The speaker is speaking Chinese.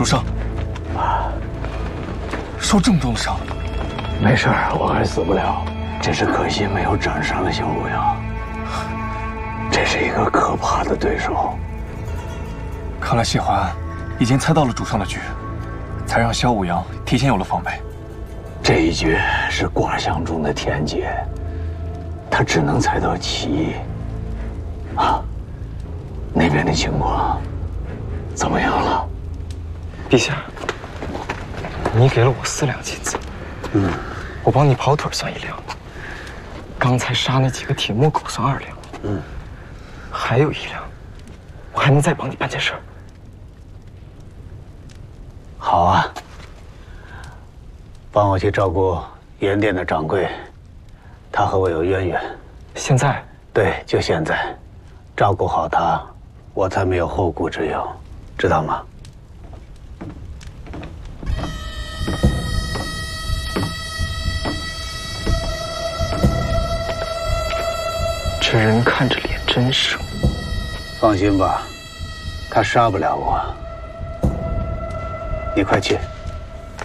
主上，受这么重的伤， 没事儿，我还死不了，只是可惜没有斩杀了萧武阳。这是一个可怕的对手。 看来谢桓已经猜到了主上的局，才让萧武阳提前有了防备。 这一局是卦象中的天劫，他只能猜到其一。啊，那边的情况怎么样了？ 陛下，你给了我4两金子，我帮你跑腿算1两，刚才杀那几个铁木狗算2两，还有1两，我还能再帮你办件事儿。 好啊，帮我去照顾盐店的掌柜，他和我有渊源。 现在？ 对，就现在，照顾好他，我才没有后顾之忧，知道吗？ 这人看着脸真生。 放心吧，他杀不了我。你快去。